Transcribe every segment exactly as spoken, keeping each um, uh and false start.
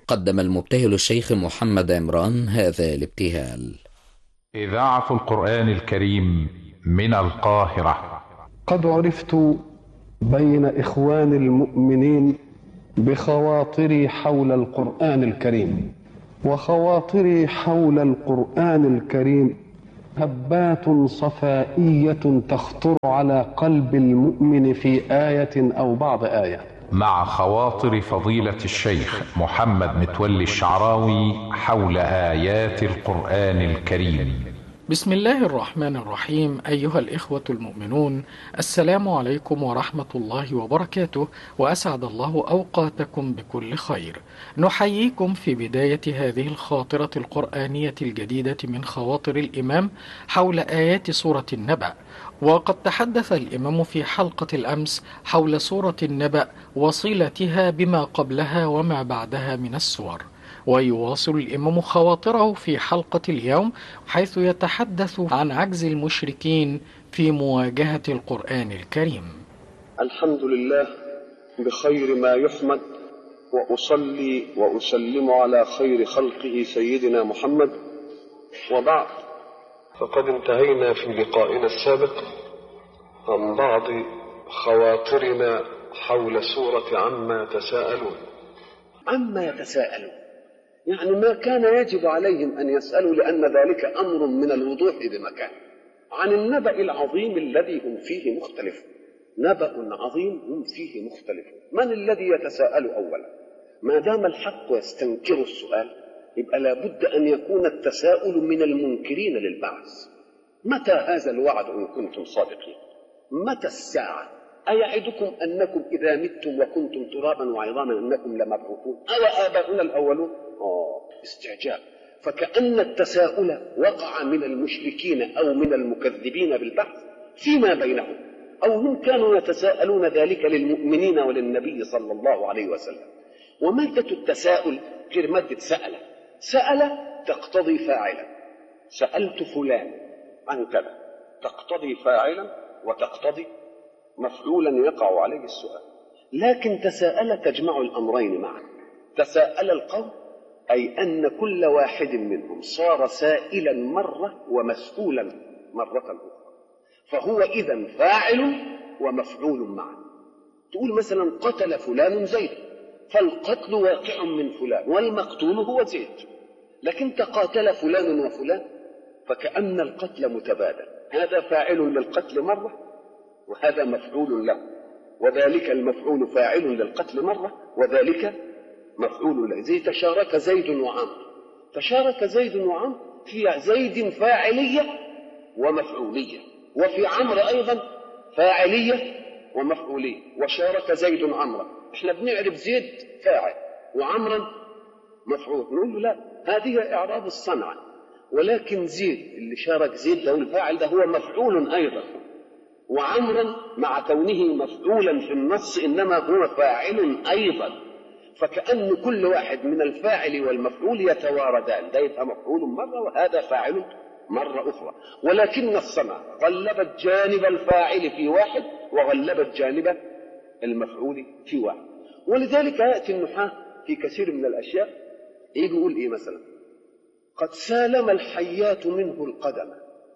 قدم المبتهل الشيخ محمد عمران هذا الابتهال. إذاعة القرآن الكريم من القاهرة. قد عرفت بين إخوان المؤمنين بخواطري حول القرآن الكريم، وخواطري حول القرآن الكريم هبات صفائية تخطر على قلب المؤمن في آية أو بعض آية. مع خواطر فضيلة الشيخ محمد متولي الشعراوي حول آيات القرآن الكريم. بسم الله الرحمن الرحيم. أيها الإخوة المؤمنون، السلام عليكم ورحمة الله وبركاته، وأسعد الله أوقاتكم بكل خير. نحييكم في بداية هذه الخاطرة القرآنية الجديدة من خواطر الإمام حول آيات سورة النبأ. وقد تحدث الإمام في حلقة الأمس حول سورة النبأ وصلتها بما قبلها وما بعدها من السور، ويواصل الإمام خواطره في حلقة اليوم حيث يتحدث عن عجز المشركين في مواجهة القرآن الكريم. الحمد لله بخير ما يحمد، وأصلي وأسلم على خير خلقه سيدنا محمد، وبعد، فقد انتهينا في لقائنا السابق عن بعض خواطرنا حول سورة عما يتساءلون. عما يتساءلون يعني ما كان يجب عليهم أن يسألوا، لأن ذلك أمر من الوضوح بمكان، عن النبأ العظيم الذي هم فيه مختلفون. نبأ عظيم هم فيه مختلفون. من الذي يتساءل أولا؟ ما دام الحق يستنكر السؤال، يبقى لابد أن يكون التساؤل من المنكرين للبعث. متى هذا الوعد إن كنتم صادقين؟ متى الساعة؟ أيعدكم أنكم إذا متم وكنتم ترابا وعظاما أنكم لمبعوثون؟ أو آباؤنا الأولون؟ آه استعجاب. فكأن التساؤل وقع من المشركين أو من المكذبين بالبعث فيما بينهم، أو هم كانوا يتساءلون ذلك للمؤمنين وللنبي صلى الله عليه وسلم. ومادة التساؤل غير مادة سأل. سأل تقتضي فاعلا، سألت فلان عن كذا، تقتضي فاعلا وتقتضي مفعولا يقع عليه السؤال. لكن تساءل تجمع الأمرين معا. تساءل القوم أي أن كل واحد منهم صار سائلا مرة ومسؤولا مرة أخرى، فهو إذن فاعل ومفعول معا. تقول مثلا قتل فلان زيد، فالقتل واقع من فلان والمقتول هو زيد. لكن تقاتل فلان وفلان فكأن القتل متبادل، هذا فاعل للقتل مرة وهذا مفعول له، وذلك المفعول فاعل للقتل مرة وذلك مفعول له. زي تشارك زيد وعمرو، تشارك زيد وعمرو في زيد فاعلية ومفعولية، وفي عمرو أيضا فاعلية ومفعولية. وشارك زيد عمرو، احنا بنعرف زيد فاعل وعمرا مفعول، نقول له لا، هذه إعراب الصنعة. ولكن زيد اللي شارك زيد ده الفاعل ده هو مفعول أيضا، وعمرا مع كونه مفعولا في النص إنما هو فاعل أيضا. فكأن كل واحد من الفاعل والمفعول يتواردان، ده يبقى مفعول مرة وهذا فاعل مرة أخرى. ولكن الصنعة غلبت جانب الفاعل في واحد وغلبت جانب المفعول في واحد. ولذلك يأتي النحاة في كثير من الأشياء يجي يقول إيه مثلا: قد سالم الحيات منه القدم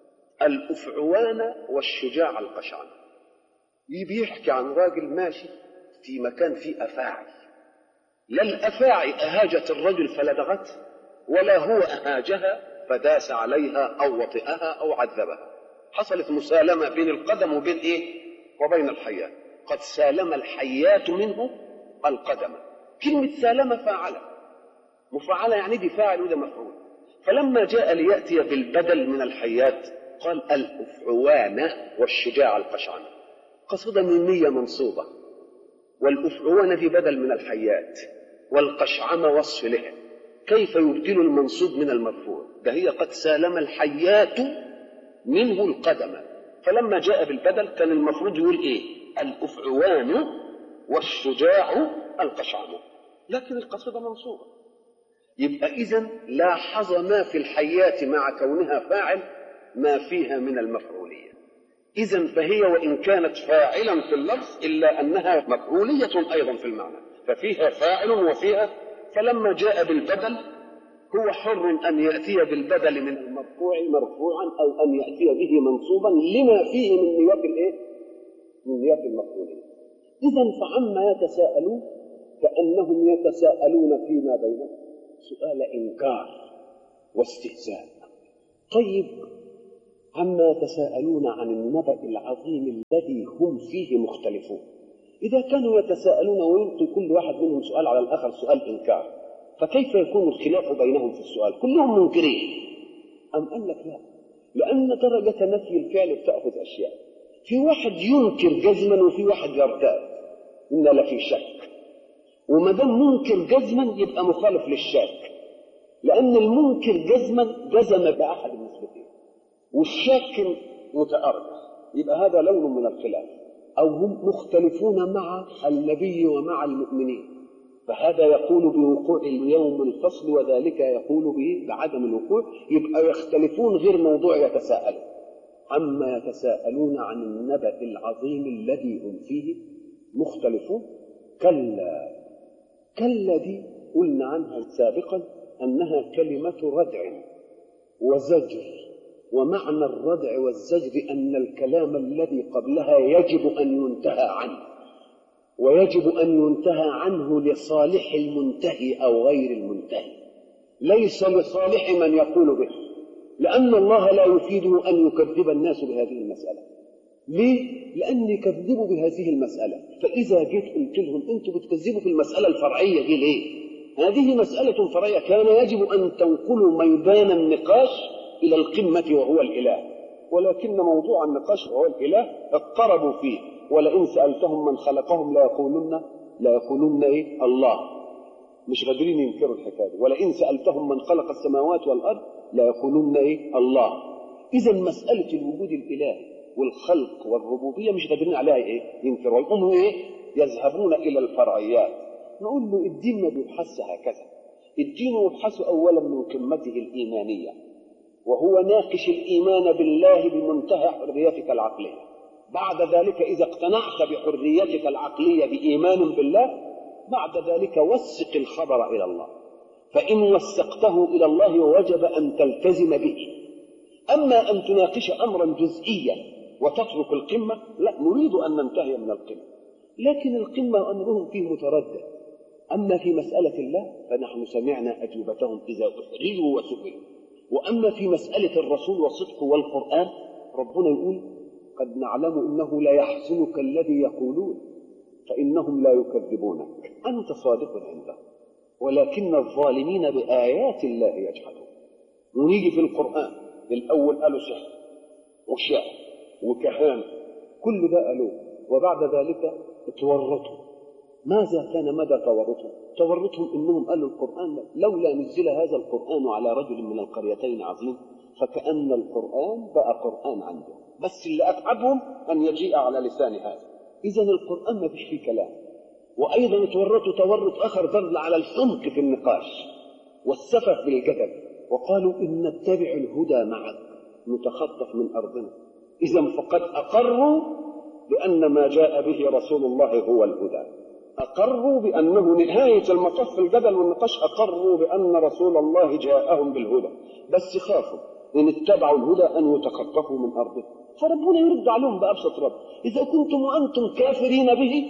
الأفعوان والشجاع القشعن. بيحكي عن راجل ماشي في مكان فيه أفاعي، لا الأفاعي أهاجت الرجل فلدغته، ولا هو أهاجها فداس عليها أو وطئها أو عذبها. حصلت مسالمة بين القدم وبين إيه؟ وبين الحيات. قد سالم الحيات منه القدم. كلمة سالم فاعلة، مفعلة يعني دي فاعل وده مفعول. فلما جاء ليأتي بالبدل من الحيات قال الأفعوان والشجاع القشعن. قصد ميمية منصوبة، والأفعوان دي بدل من الحيات، والقشعم وصف له. كيف يبدل المنصوب من المرفوع؟ ده هي قد سالم الحيات منه القدم. فلما جاء بالبدل كان المفروض يقول إيه؟ الأفعوان والشجاع القشعم، لكن القصيدة منصوبة. يبقى إذن لاحظ ما في الحيات مع كونها فاعل ما فيها من المفعولية. إذن فهي وإن كانت فاعلا في اللفظ إلا أنها مفعولية أيضا في المعنى، ففيها فاعل وفيها فلما جاء بالبدل هو حر أن يأتي بالبدل من المرفوع مرفوعا أو أن يأتي به منصوبا لما فيه من نيات الإيه؟ من نيات المفعولين. إذن فعما يتساءلون كأنهم يتساءلون فيما بينهم سؤال إنكار واستهزاء. طيب عما يتساءلون عن النبأ العظيم الذي هم فيه مختلفون، إذا كانوا يتساءلون ويلقي كل واحد منهم سؤال على الآخر سؤال إنكار، فكيف يكون الخلاف بينهم في السؤال؟ كلهم منكرين. أم قال لك لا، لأن درجة نفي الفعل بتأخذ أشياء، في واحد ينكر جزما وفي واحد يرتاب، إن لفي شك، وما دام منكر جزما يبقى مخالف للشاك، لأن المنكر جزما جزم بأحد النسبتين والشاك متأرجح، يبقى هذا لون من الخلاف. أو هم مختلفون مع النبي ومع المؤمنين، فهذا يقول بوقوع اليوم الفصل وذلك يقول به بعدم الوقوع، يبقى يختلفون غير موضوع يتساءلون. عما يتساءلون عن النبأ العظيم الذي هم فيه مختلفون. كلا، كلا دي قلنا عنها سابقا أنها كلمة ردع وزجر، ومعنى الردع والزجر أن الكلام الذي قبلها يجب أن ينتهى عنه، ويجب أن ينتهى عنه لصالح المنتهي أو غير المنتهي، ليس لصالح من يقول به، لأن الله لا يفيده أن يكذب الناس بهذه المسألة. ليه؟ لأن يكذبوا بهذه المسألة، فإذا جيت قلت لهم أنتم بتكذبوا في المسألة الفرعية دي ليه؟ هذه مسألة فرعية كان يجب أن تنقلوا ميدان النقاش إلى القمة وهو الإله، ولكن موضوع النقاش وهو الإله اضطربوا فيه. ولئن سألتهم من خلقهم لا يقولون لا يقولون إيه؟ الله. مش قادرين ينكروا الحكاية. ولئن سألتهم من خلق السماوات والأرض لا يقولون إيه؟ الله. إذا مسألة الوجود الإلهي والخلق والربوبية مش قادرين عليها إيه؟ ينكروا. يقوموا إيه؟ يذهبون إلى الفرعيات. نقول له الدين ما بيبحث هكذا. الدين يبحث أولا من قمته الإيمانية، وهو ناقش الإيمان بالله بمنتهى حريتك العقلية. بعد ذلك إذا اقتنعت بحريتك العقلية بإيمان بالله، بعد ذلك وثق الخبر إلى الله، فإن وثقته إلى الله وجب أن تلتزم به. أما أن تناقش أمرا جزئيا وتترك القمة، لا، نريد أن ننتهي من القمة، لكن القمة أمرهم فيه متردد. أما في مسألة الله فنحن سمعنا أجوبتهم إذا أحرجوا وسئلوا. وأما في مسألة الرسول وصدقه والقرآن، ربنا يقول قد نعلم أنه لا يحزنك الذي يقولون فإنهم لا يكذبونك، أنت صادق عندهم، ولكن الظالمين بآيات الله يجحدون. ونيجي في القرآن الأول قالوا سحر وشعر وكهانة، كل ده قالوه، وبعد ذلك تورطوا. ماذا كان مدى تورطهم؟ تورطهم إنهم قالوا القرآن لولا نزل هذا القرآن على رجل من القريتين عظيم، فكأن القرآن بقى قرآن عندهم، بس اللي أتعبهم أن يجيء على لسان هذا. إذن القرآن ما فيش فيه كلام. وأيضا تورطوا تورط آخر دل على الحمق في النقاش والسفه في الجدل، وقالوا إن نتبع الهدى معك نتخطف من أرضنا. إذن فقد أقروا بأن ما جاء به رسول الله هو الهدى، أقروا بأنه نهاية المطاف في الجدل والنقاش، أقروا بأن رسول الله جاءهم بالهدى، بس خافوا إن اتبعوا الهدى أن يتخطفوا من أرضه. فربنا يرد عليهم بأبسط رد: إذا كنتم وأنتم كافرين به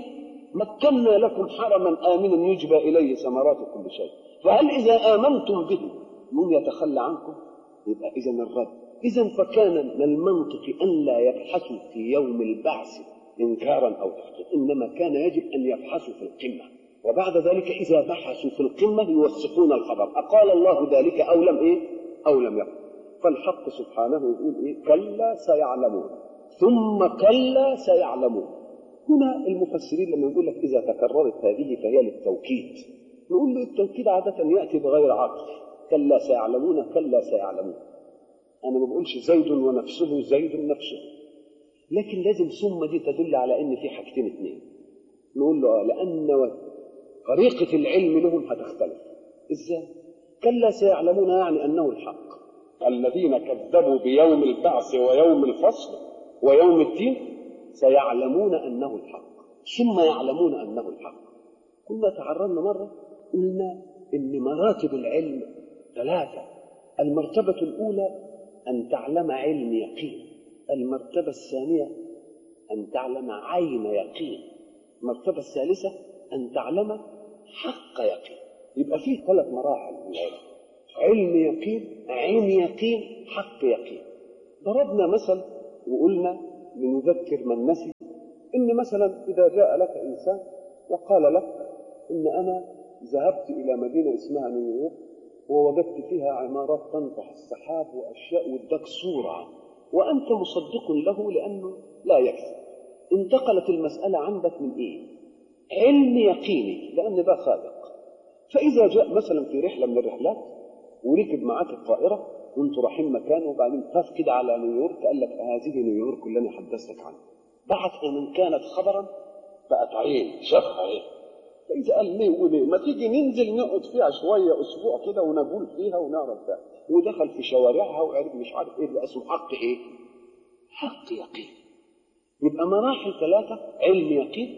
مكنا لكم حرما آمنا يجبى إليه ثمرات كل شيء، فهل إذا آمنتم به من يتخلى عنكم؟ يبقى إذن الرد. إذن فكان من المنطق أن لا يبحثوا في يوم البعث إنكارا أو تحقيق، إنما كان يجب أن يبحثوا في القمة، وبعد ذلك إذا بحثوا في القمة يوثقون الخبر، أقال الله ذلك أو لم إيه؟ أو لم يقل. فالحق سبحانه يقول إيه؟ كلا سيعلمون ثم كلا سيعلمون. هنا المفسرين لما يقول لك إذا تكررت هذه فهي للتوكيد، نقول له التوكيد عادة يأتي بغير عطف. كلا سيعلمون كلا سيعلمون، أنا ما بقولش زيد ونفسه زيد نفسه، لكن لازم ثم دي تدل على ان في حاجتين اثنين. نقول له لان طريقه العلم لهم هتختلف. ازاي؟ كلا سيعلمون يعني انه الحق. الذين كذبوا بيوم البعث ويوم الفصل ويوم الدين سيعلمون انه الحق، ثم يعلمون انه الحق. كنا تعرضنا مره قلنا إن مراتب العلم ثلاثة. المرتبة الأولى أن تعلم علم يقين، المرتبة الثانية أن تعلم عين يقين، المرتبة الثالثة أن تعلم حق يقين. يبقى فيه ثلاث مراحل من العلم: علم يقين، عين يقين، حق يقين. ضربنا مثل وقلنا لنذكر من نسي إن مثلا إذا جاء لك إنسان وقال لك إن أنا ذهبت إلى مدينة اسمها نيويورك ووجدت فيها عمارات تنطح السحاب وأشياء، واداك صورة وأنت مصدق له لأنه لا يكذب. انتقلت المسألة عندك من إيه؟ علم يقيني، لأن ده صادق. فإذا جاء مثلا في رحلة من الرحلات وركب معاك الطائرة وانتوا رايحين مكان وبعدين طاف كده على نيويورك قال لك هذه نيويورك اللي أنا حدثتك عنها، بعد أن كانت خبرا بقت عين، شافها عين. فإذا قال ليه وليه ما تيجي ننزل نقعد فيها شوية أسبوع كده ونقول فيها ونعرف ده، ودخل في شوارعها وعرف مش عارف إيه بقى اسمه حق إيه؟ حق يقين. يبقى مراحل ثلاثة: علم يقين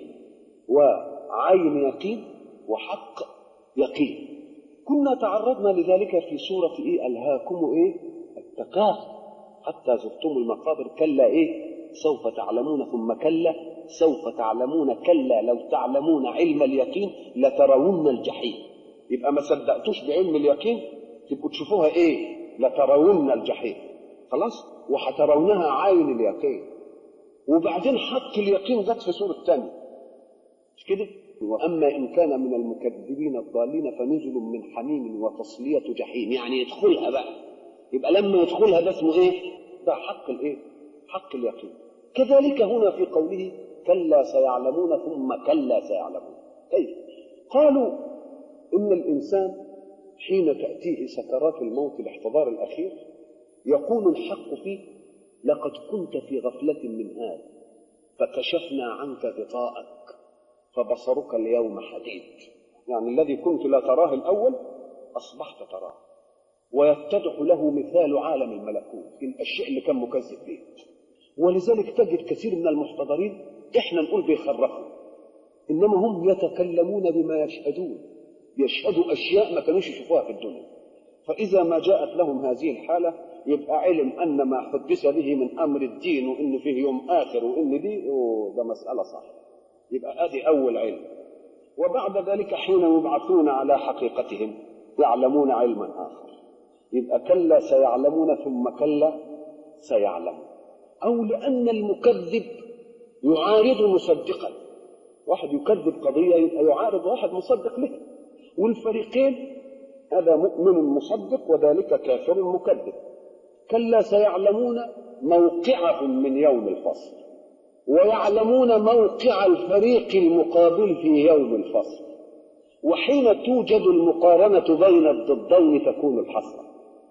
وعين يقين وحق يقين. كنا تعرضنا لذلك في سورة إيه؟ ألهاكم إيه؟ التكاثر حتى زرتم المقابر، كلا إيه؟ سوف تعلمون ثم كلا سوف تعلمون كلا لو تعلمون علم اليقين لترون الجحيم. يبقى ما صدقتوش بعلم اليقين تبقوا تشوفوها إيه؟ لترون الجحيم. خلاص؟ وحترونها عين اليقين. وبعدين حق اليقين جت في سورة ثانية، مش كده؟ وأما إن كان من المكذبين الضالين فنزل من حميم وتصلية جحيم، يعني يدخلها بقى. يبقى لما يدخلها ده اسمه إيه؟ ده حق الإيه؟ حق اليقين. كذلك هنا في قوله كلا سيعلمون ثم كلا سيعلمون. أي قالوا إن الإنسان حين تأتيه سكرات الموت الاحتضار الأخير يقول الحق فيه لقد كنت في غفلة من هذا فكشفنا عنك غطاءك فبصرك اليوم حديد. يعني الذي كنت لا تراه الأول أصبحت تراه، ويتضح له مثال عالم الملكوت، الأشياء اللي كان مكذب فيها. ولذلك تجد كثير من المحتضرين احنا نقول بيخرفوا، انما هم يتكلمون بما يشهدون، يشهدوا اشياء ما كانوش يشوفوها في الدنيا. فاذا ما جاءت لهم هذه الحاله يبقى علم ان ما حدث به من امر الدين وان فيه يوم اخر وان دي ده مساله صح. يبقى ادي اول علم. وبعد ذلك حين يبعثون على حقيقتهم يعلمون علما اخر. يبقى كلا سيعلمون ثم كلا سيعلمون. أو لأن المكذب يعارض مصدقا، واحد يكذب قضية يبقى يعارض واحد مصدق له، والفريقين هذا مؤمن مصدق وذلك كافر مكذب. كلا سيعلمون موقعهم من يوم الفصل، ويعلمون موقع الفريق المقابل في يوم الفصل. وحين توجد المقارنة بين الضدين تكون الحسرة.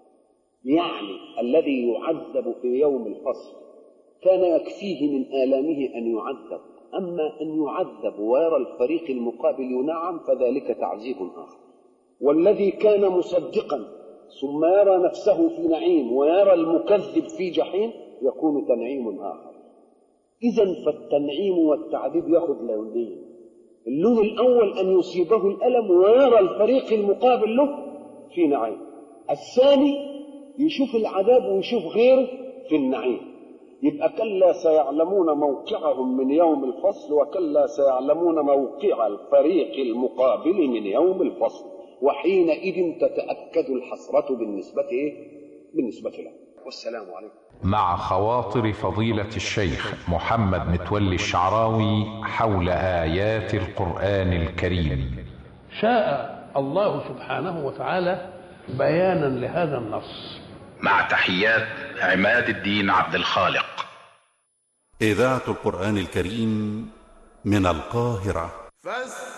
يعني الذي يعذب في يوم الفصل كان يكفيه من آلامه أن يعذب، أما أن يعذب ويرى الفريق المقابل ينعم فذلك تعذيب آخر. والذي كان مصدقا ثم يرى نفسه في نعيم ويرى المكذب في جحيم يكون تنعيم آخر. إذن فالتنعيم والتعذيب يأخذ لونين: اللون الأول أن يصيبه الألم ويرى الفريق المقابل له في نعيم، الثاني يشوف العذاب ويشوف غيره في النعيم. يبقى كلا سيعلمون موقعهم من يوم الفصل وكلا سيعلمون موقع الفريق المقابل من يوم الفصل، وحينئذ تتأكد الحسرة بالنسبة إيه؟ بالنسبة له. والسلام عليكم. مع خواطر فضيلة الشيخ محمد متولي الشعراوي حول آيات القرآن الكريم. شاء الله سبحانه وتعالى بيانا لهذا النص. مع تحيات عماد الدين عبد الخالق. إذاعة القرآن الكريم من القاهرة.